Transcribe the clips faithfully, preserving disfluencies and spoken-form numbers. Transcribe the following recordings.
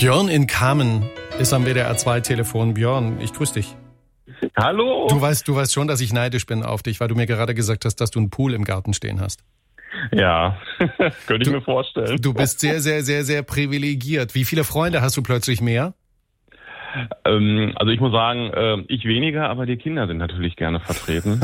Björn in Kamen ist am W D R zwei Telefon. Björn, ich grüße dich. Hallo. Du weißt, du weißt schon, dass ich neidisch bin auf dich, weil du mir gerade gesagt hast, dass du einen Pool im Garten stehen hast. Ja, könnte ich du, mir vorstellen. Du bist sehr, sehr, sehr, sehr privilegiert. Wie viele Freunde hast du plötzlich mehr? Ähm, also ich muss sagen, äh, ich weniger, aber die Kinder sind natürlich gerne vertreten.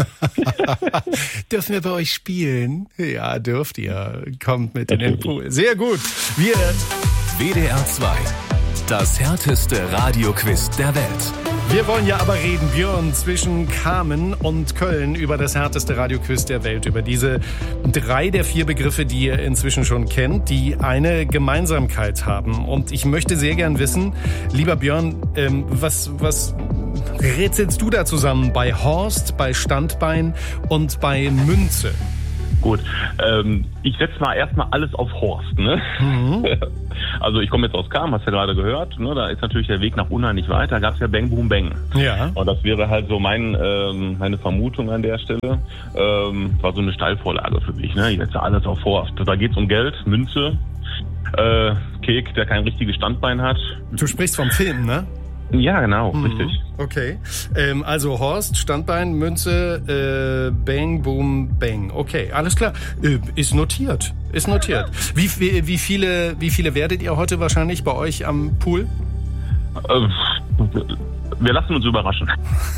Dürfen wir bei euch spielen? Ja, dürft ihr. Kommt mit in den Pool. Sehr gut. Wir W D R zwei, das härteste Radioquiz der Welt. Wir wollen ja aber reden, Björn, zwischen Kamen und Köln über das härteste Radioquiz der Welt, über diese drei der vier Begriffe, die ihr inzwischen schon kennt, die eine Gemeinsamkeit haben. Und ich möchte sehr gern wissen, lieber Björn, ähm, was, was rätselst du da zusammen bei Horst, bei Standbein und bei Münze? Gut, ähm, ich setze mal erstmal alles auf Horst, ne? Mhm. Also ich komme jetzt aus Kamen, hast du ja gerade gehört, ne? Da ist natürlich der Weg nach Unna nicht weiter, da gab es ja Bang Boom Bang. Ja. Und das wäre halt so mein, ähm, meine Vermutung an der Stelle, ähm, war so eine Steilvorlage für mich, ne? Ich setze alles auf Horst. Da geht's um Geld, Münze, äh, Kek, der kein richtiges Standbein hat. Du sprichst vom Film, ne? Ja, genau, mhm. richtig. Okay, ähm, also Horst, Standbein, Münze, äh, Bang, Boom, Bang. Okay, alles klar. Äh, ist notiert, ist notiert. Wie, wie, wie, viele, wie viele werdet ihr heute wahrscheinlich bei euch am Pool? Äh, wir lassen uns überraschen.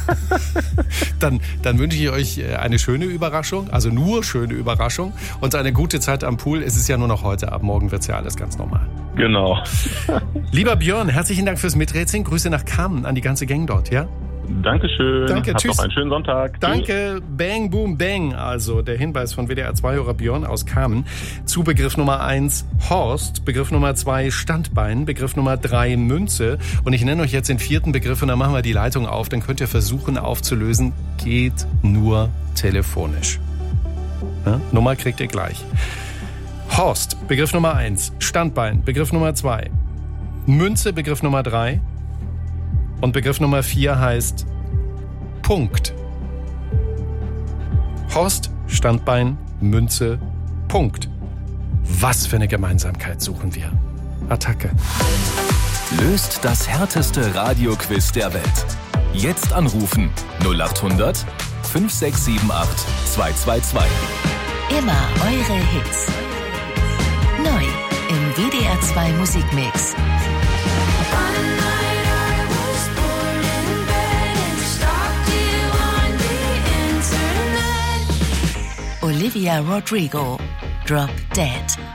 dann, dann wünsche ich euch eine schöne Überraschung, also nur schöne Überraschung und eine gute Zeit am Pool. Es ist ja nur noch heute, ab morgen wird's ja alles ganz normal. Genau. Lieber Björn, herzlichen Dank fürs Miträtseln. Grüße nach Kamen an die ganze Gang dort, ja? Dankeschön. Danke, Habt tschüss. noch einen schönen Sonntag. Danke, Bang, Boom, Bang. Also der Hinweis von W D R zwei-Hörer Björn aus Kamen zu Begriff Nummer eins Horst, Begriff Nummer zwei Standbein, Begriff Nummer drei Münze. Und ich nenne euch jetzt den vierten Begriff und dann machen wir die Leitung auf. Dann könnt ihr versuchen aufzulösen. Geht nur telefonisch. Ja? Nummer kriegt ihr gleich. Horst, Begriff Nummer eins. Standbein, Begriff Nummer zwei. Münze, Begriff Nummer drei. Und Begriff Nummer vier heißt Punkt. Horst, Standbein, Münze, Punkt. Was für eine Gemeinsamkeit suchen wir? Attacke. Löst das härteste Radioquiz der Welt. Jetzt anrufen null acht hundert fünf sechs sieben acht zwei zwei zwei. Immer eure Hits. Neu im W D R zwei Musikmix. Olivia Rodrigo, Drop Dead.